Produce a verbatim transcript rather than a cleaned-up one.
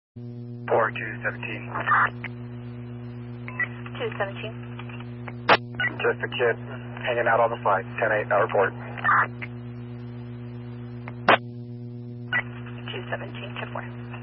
four two seventeen. two seventeen. Just a kid hanging out on the slide. ten eight, now report. two seventeen, ten four.